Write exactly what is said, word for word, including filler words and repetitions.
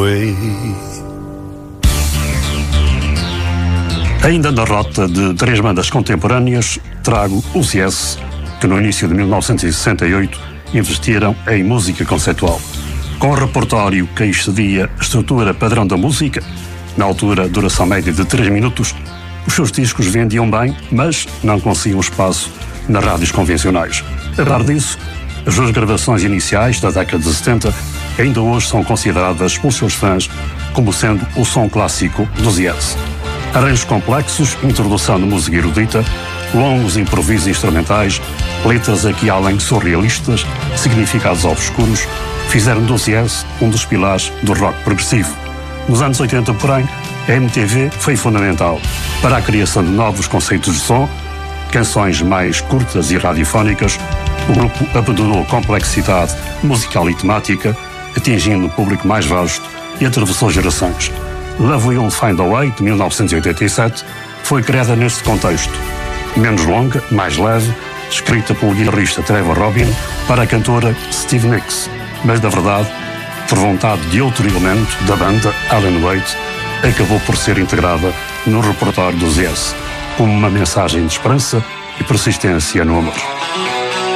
away. Ainda na rota de três bandas contemporâneas, trago os Yes, que no início de mil novecentos e sessenta e oito investiram em música conceitual. Com um repertório que excedia a estrutura padrão da música, na altura duração média de três minutos, os seus discos vendiam bem, mas não conseguiam espaço nas rádios convencionais. Apesar disso, as duas gravações iniciais da década de setenta ainda hoje são consideradas pelos seus fãs como sendo o som clássico dos Yes. Arranjos complexos, introdução de música erudita, longos improvisos instrumentais, letras aqui além surrealistas, significados obscuros, fizeram dos Yes um dos pilares do rock progressivo. Nos anos oitenta, porém, a M T V foi fundamental para a criação de novos conceitos de som, canções mais curtas e radiofónicas. O grupo abandonou a complexidade musical e temática, atingindo um público mais vasto e atravessou gerações. Love Will Find a Way, de mil novecentos e oitenta e sete, foi criada neste contexto. Menos longa, mais leve, escrita pelo guitarrista Trevor Rabin para a cantora Stevie Nicks, mas, na verdade, por vontade de outro elemento da banda, Alan Waite, acabou por ser integrada no repertório dos Yes, como uma mensagem de esperança e persistência no amor.